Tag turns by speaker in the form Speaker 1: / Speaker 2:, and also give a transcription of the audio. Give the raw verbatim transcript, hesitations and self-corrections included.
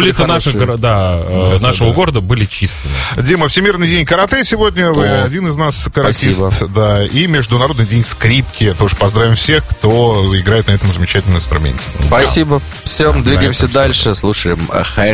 Speaker 1: улицы наших, да, да, нашего да. города были чистыми.
Speaker 2: Дима, Всемирный день карате сегодня. Вы О, один из нас каратист. Спасибо. Да, и Международный день скрипки. Тоже поздравим всех, кто играет на этом замечательном инструменте.
Speaker 3: Спасибо. Все, двигаемся дальше. Слушаем